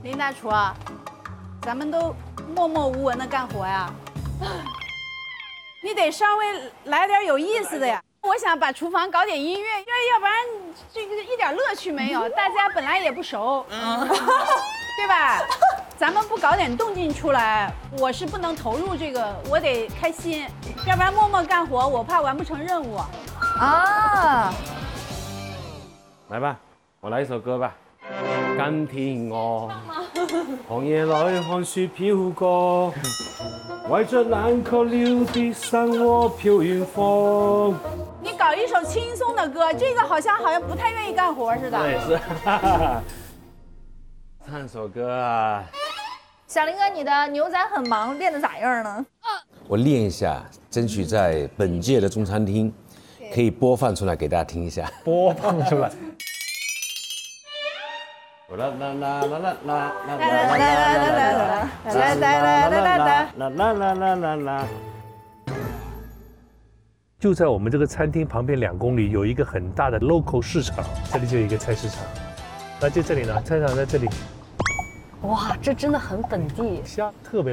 林大厨啊，咱们都默默无闻的干活呀，你得稍微来点有意思的呀。我想把厨房搞点音乐，要不然这个一点乐趣没有。大家本来也不熟，对吧？咱们不搞点动静出来，我是不能投入这个，我得开心，要不然默默干活，我怕完不成任务。 啊， 来吧，我来一首歌吧。今天我寒夜里看雪飄過，為着冷卻了的生活飄遠方。 你搞一首轻松的歌，这个好像不太愿意干活似的。 对，是。哈哈唱首歌啊。 小林哥，你的牛仔很忙练得咋样呢？ 我练一下，争取在本届的中餐厅可以播放出来给大家听一下。 播放出来。 啦啦啦啦啦啦啦啦啦啦啦啦啦。 就在我们这个餐厅旁边2公里有一个很大的 local 市场，这里就有一个菜市场。那就这里呢，菜市场在这里， 哇，这真的很本地。 虾特别